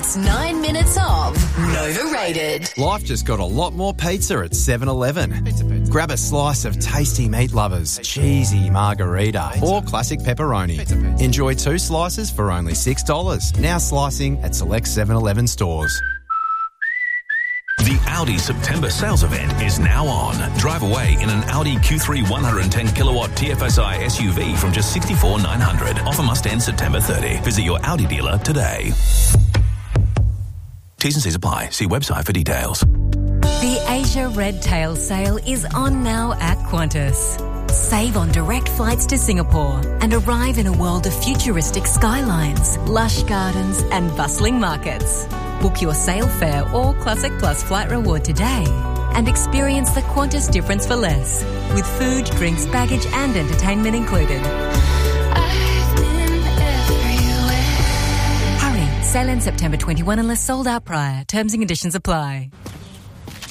It's 9 minutes of Nova Rated. Life just got a lot more pizza at 7-Eleven. Grab a slice of tasty meat lovers, cheesy margarita or classic pepperoni. Enjoy 2 slices for only $6. Now slicing at select 7-Eleven stores. The Audi September sales event is now on. Drive away in an Audi Q3 110 kilowatt TFSI SUV from just $64,900. Offer must end September 30. Visit your Audi dealer today. T's and C's apply. See website for details. The Asia Red Tail sale is on now at Qantas. Save on direct flights to Singapore and arrive in a world of futuristic skylines, lush gardens and bustling markets. Book your sale fare or Classic Plus flight reward today and experience the Qantas difference for less, with food, drinks, baggage and entertainment included. Hurry, sale ends September 21 unless sold out prior. Terms and conditions apply.